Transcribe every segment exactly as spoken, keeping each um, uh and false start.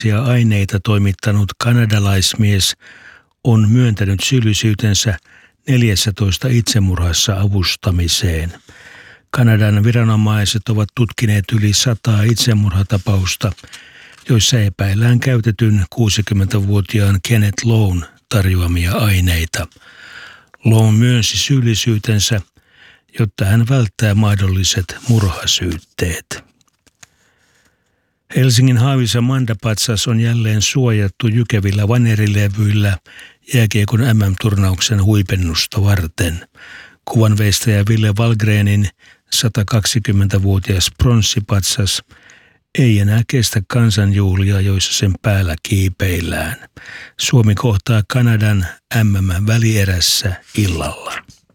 aineita toimittanut kanadalaismies on myöntänyt syyllisyytensä neljässätoista itsemurhassa avustamiseen. Kanadan viranomaiset ovat tutkineet yli sataa itsemurhatapausta, joissa epäillään käytetyn kuusikymmentävuotiaan Kenneth Lowen tarjoamia aineita. Lowen myönsi syyllisyytensä, jotta hän välttää mahdolliset murhasyytteet. Helsingin Haavisan Mandapatsas on jälleen suojattu jykevillä vanerilevyillä jääkiekon M M-turnauksen huipennusta varten. Kuvanveistäjä Ville Wallgrenin satakaksikymmentävuotias pronssipatsas ei enää kestä kansanjuhlia, joissa sen päällä kiipeillään. Suomi kohtaa Kanadan M M-välierässä illalla.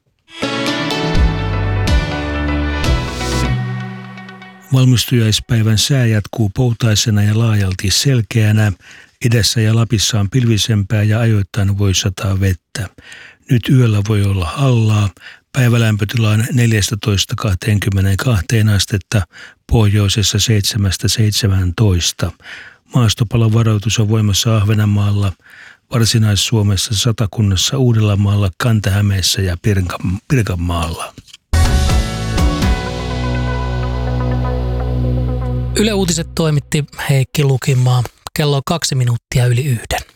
Valmistujaispäivän sää jatkuu poutaisena ja laajalti selkeänä. Idässä ja Lapissa on pilvisempää ja ajoittain voi sataa vettä. Nyt yöllä voi olla hallaa. Päivälämpötila on neljätoista kaksikymmentäkaksi astetta, pohjoisessa seitsemästä seitsemääntoista. Maastopalovaroitus on voimassa Ahvenanmaalla, Varsinais-Suomessa, Satakunnassa, Uudellamaalla, Kanta-Hämeessä ja Pirkanmaalla. Yle Uutiset toimitti Heikki Lukimaa. Kello on kaksi minuuttia yli yhden.